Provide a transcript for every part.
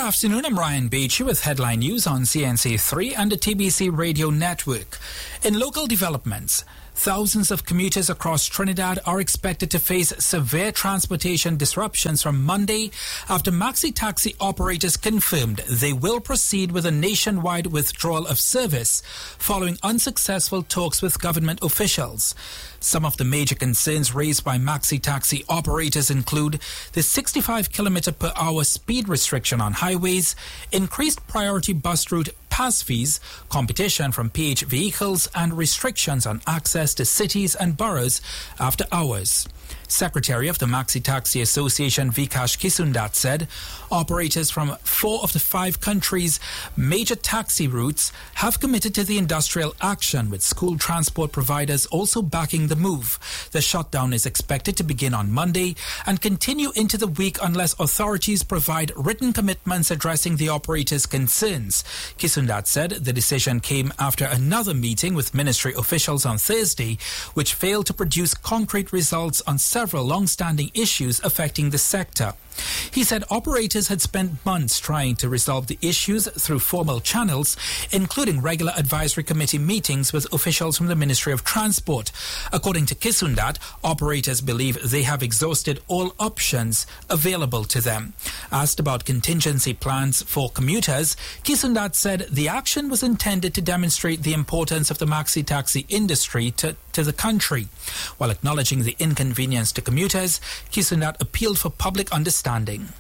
afternoon, I'm Ryan Beachy with headline news on CNC3 and the TBC Radio Network. In local developments, thousands of commuters across Trinidad are expected to face severe transportation disruptions from Monday after maxi taxi operators confirmed they will proceed with a nationwide withdrawal of service following unsuccessful talks with government officials. Some of the major concerns raised by maxi taxi operators include the 65 km/h speed restriction on highways, increased priority bus route pass fees, competition from PH vehicles, and restrictions on access to cities and boroughs after hours. Secretary of the Maxi Taxi Association Vikash Kisundat said operators from 4 of the 5 countries' major taxi routes have committed to the industrial action, with school transport providers also backing the move. The shutdown is expected to begin on Monday and continue into the week unless authorities provide written commitments addressing the operators' concerns. Kisundat said the decision came after another meeting with ministry officials on Thursday, which failed to produce concrete results on several long-standing issues affecting the sector. He said operators had spent months trying to resolve the issues through formal channels, including regular advisory committee meetings with officials from the Ministry of Transport. According to Kisundat, operators believe they have exhausted all options available to them. Asked about contingency plans for commuters, Kisundat said the action was intended to demonstrate the importance of the maxi taxi industry to the country. While acknowledging the inconvenience to commuters, Kisundat appealed for public understanding.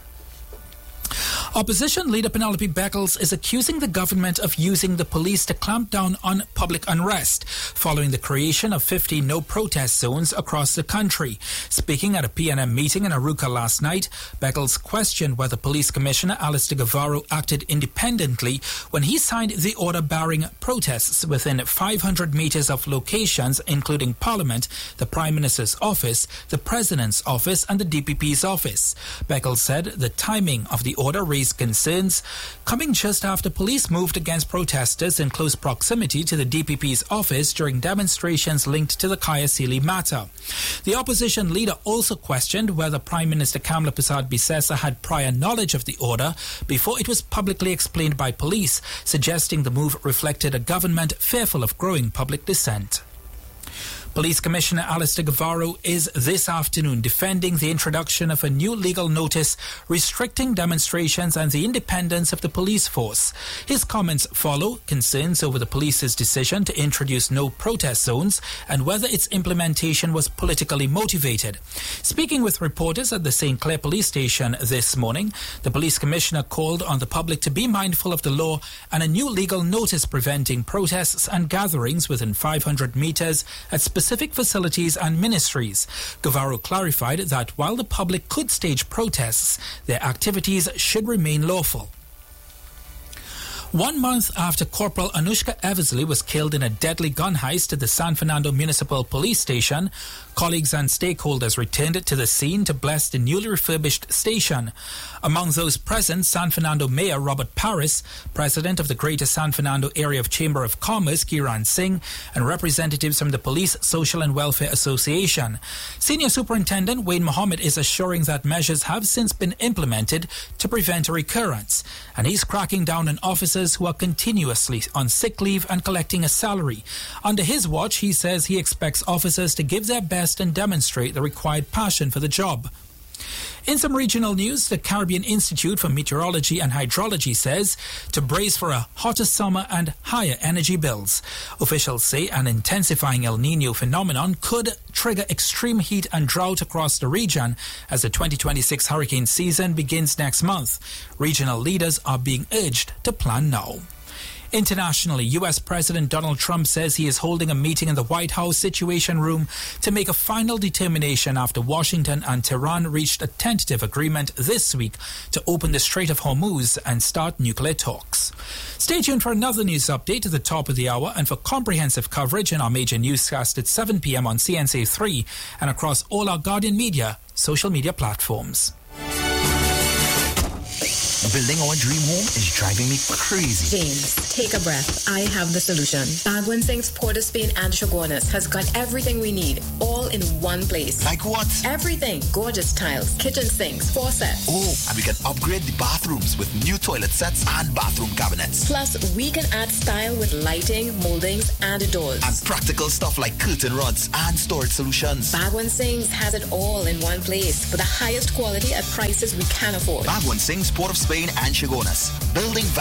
Opposition leader Penelope Beckles is accusing the government of using the police to clamp down on public unrest following the creation of 50 no-protest zones across the country. Speaking at a PNM meeting in Arouca last night, Beckles questioned whether Police Commissioner Alistair Guevara acted independently when he signed the order barring protests within 500 meters of locations including Parliament, the Prime Minister's office, the President's office and the DPP's office. Beckles said the timing of the order raised concerns, coming just after police moved against protesters in close proximity to the DPP's office during demonstrations linked to the Kaya Sealy matter. The opposition leader also questioned whether Prime Minister Kamla Persad-Bissessar had prior knowledge of the order before it was publicly explained by police, suggesting the move reflected a government fearful of growing public dissent. Police Commissioner Alistair Guevara is this afternoon defending the introduction of a new legal notice restricting demonstrations and the independence of the police force. His comments follow concerns over the police's decision to introduce no protest zones and whether its implementation was politically motivated. Speaking with reporters at the St. Clair Police Station this morning, the Police Commissioner called on the public to be mindful of the law and a new legal notice preventing protests and gatherings within 500 meters at specific facilities and ministries. Guevara clarified that while the public could stage protests, their activities should remain lawful. 1 month after Corporal Anushka Eversley was killed in a deadly gun heist at the San Fernando Municipal Police Station, colleagues and stakeholders returned to the scene to bless the newly refurbished station. Among those present, San Fernando Mayor Robert Paris, President of the Greater San Fernando Area of Chamber of Commerce Kiran Singh, and representatives from the Police Social and Welfare Association. Senior Superintendent Wayne Mohammed is assuring that measures have since been implemented to prevent a recurrence, and he's cracking down on officers who are continuously on sick leave and collecting a salary. Under his watch, he says he expects officers to give their best and demonstrate the required passion for the job. In some regional news, the Caribbean Institute for Meteorology and Hydrology says to brace for a hotter summer and higher energy bills. Officials say an intensifying El Niño phenomenon could trigger extreme heat and drought across the region as the 2026 hurricane season begins next month. Regional leaders are being urged to plan now. Internationally, U.S. President Donald Trump says he is holding a meeting in the White House Situation Room to make a final determination after Washington and Tehran reached a tentative agreement this week to open the Strait of Hormuz and start nuclear talks. Stay tuned for another news update at the top of the hour and for comprehensive coverage in our major newscast at 7 p.m. on CNC3 and across all our Guardian Media social media platforms. Building our dream home is driving me crazy. James, take a breath. I have the solution. Bhagwan Singh's Port of Spain and Chaguanas has got everything we need, all in one place. Like what? Everything. Gorgeous tiles, kitchen sinks, faucets. Oh, and we can upgrade the bathrooms with new toilet sets and bathroom cabinets. Plus, we can add style with lighting, moldings, and doors. And practical stuff like curtain rods and storage solutions. Bhagwan Singh's has it all in one place for the highest quality at prices we can afford. Bhagwan Singh's Port of Spain and Chaguanas. Building